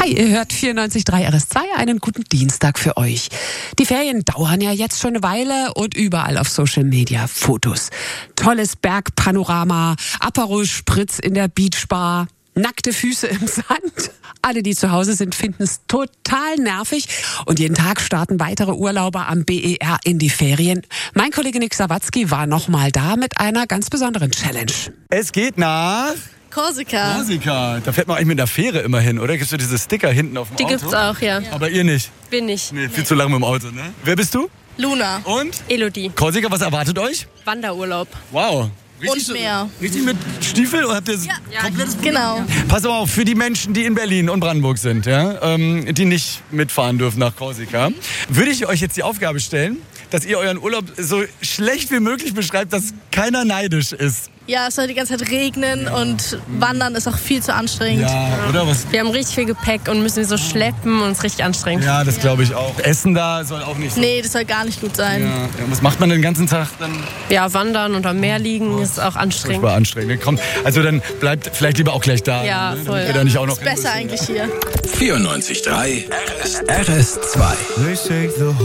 Hi, ihr hört 94.3 RS2, einen guten Dienstag für euch. Die Ferien dauern ja jetzt schon eine Weile und überall auf Social Media Fotos. Tolles Bergpanorama, Aperol Spritz in der Beachbar, nackte Füße im Sand. Alle, die zu Hause sind, finden es total nervig. Und jeden Tag starten weitere Urlauber am BER in die Ferien. Mein Kollege Nick Sawatzki war nochmal da mit einer ganz besonderen Challenge. Es geht nach Korsika. Da fährt man eigentlich mit der Fähre immer hin, oder? Gibt's so diese Sticker hinten auf dem Die Auto? gibt's auch, ja. Aber ihr nicht? Bin nicht. Nee, viel zu lange mit dem Auto, ne? Wer bist du? Luna. Und? Elodie. Korsika, was erwartet euch? Wanderurlaub. Wow. Und mehr. Richtig mit Stiefel oder habt ihr komplettes Programm? Genau. Pass mal auf, für die Menschen, die in Berlin und Brandenburg sind, ja, die nicht mitfahren dürfen nach Korsika, würde ich euch jetzt die Aufgabe stellen, dass ihr euren Urlaub so schlecht wie möglich beschreibt, dass keiner neidisch ist. Ja, es soll die ganze Zeit regnen und wandern ist auch viel zu anstrengend. Ja, oder was? Wir haben richtig viel Gepäck und müssen so schleppen und es ist richtig anstrengend. Ja, das glaube ich auch. Essen da soll auch nicht so. Nee, das soll gar nicht gut sein. Ja, was macht man den ganzen Tag dann? Ja, wandern und am Meer liegen ist auch anstrengend. Furchtbar anstrengend. Komm, also dann bleibt vielleicht lieber auch gleich da. Ja, ne? voll. Damit wir da nicht auch noch Ist besser eigentlich hier. 94.3 RS2.